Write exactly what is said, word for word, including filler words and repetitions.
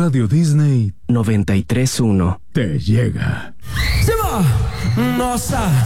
Radio Disney noventa y tres punto uno te llega. Se va. Nossa.